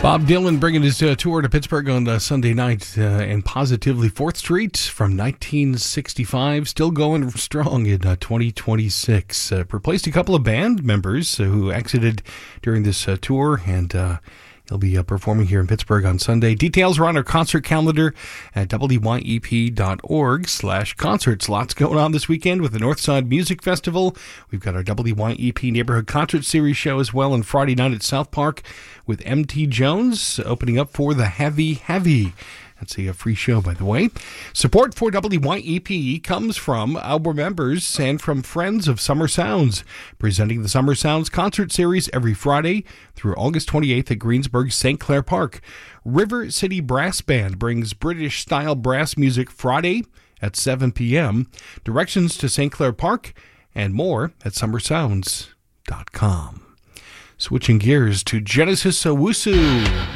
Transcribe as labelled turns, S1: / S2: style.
S1: Bob Dylan bringing his tour to Pittsburgh on Sunday night and Positively 4th Street from 1965, still going strong in 2026. Replaced a couple of band members who exited during this tour, and he'll be performing here in Pittsburgh on Sunday. Details are on our concert calendar at wyep.org/concerts. Lots going on this weekend with the Northside Music Festival. We've got our WYEP Neighborhood Concert Series show as well on Friday night at South Park with M.T. Jones opening up for the Heavy Heavy. That's a free show, by the way. Support for WYEP comes from our members and from friends of Summer Sounds, presenting the Summer Sounds Concert Series every Friday through August 28th at Greensburg's St. Clair Park. River City Brass Band brings British-style brass music Friday at 7 p.m. Directions to St. Clair Park and more at summersounds.com. Switching gears to Genesis Owusu.